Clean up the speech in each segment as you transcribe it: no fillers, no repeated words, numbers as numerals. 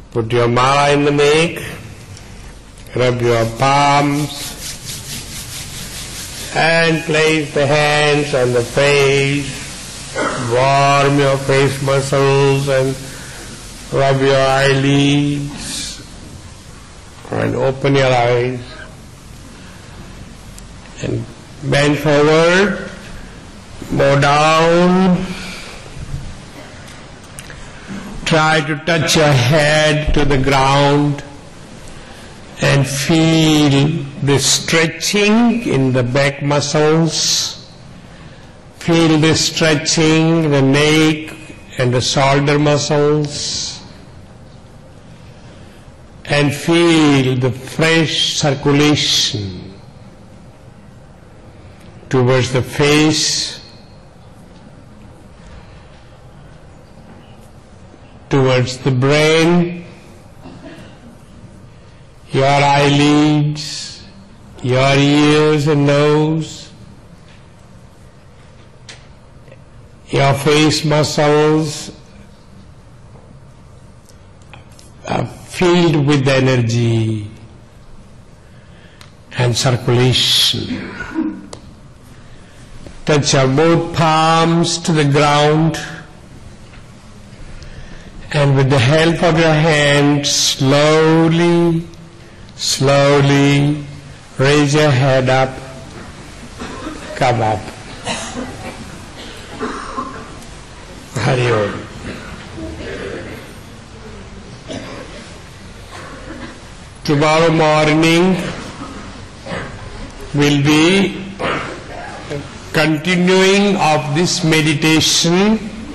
Put your mala in the neck, rub your palms, and place the hands on the face, warm your face muscles and rub your eyelids and open your eyes and bend forward, bow down. Try to touch your head to the ground and feel the stretching in the back muscles. Feel the stretching in the neck and the shoulder muscles. And feel the fresh circulation towards the face, towards the brain, your eyelids, your ears and nose, your face muscles are filled with energy and circulation. Touch your both palms to the ground. And with the help of your hands, slowly, slowly raise your head up, come up. Hari Om. Tomorrow morning will be continuing of this meditation.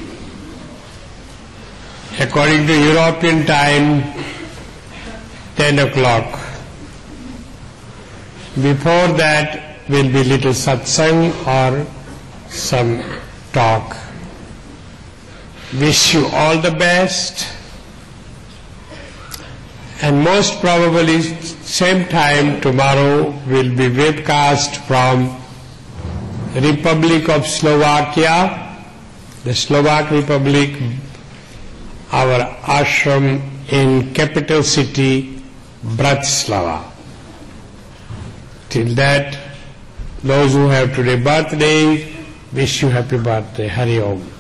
According to European time, 10 o'clock. Before that will be little satsang or some talk. Wish you all the best, and most probably same time tomorrow will be webcast from Republic of Slovakia, the Slovak Republic, our ashram in capital city Bratislava. Till that, those who have today birthday, wish you happy birthday. Hari Om.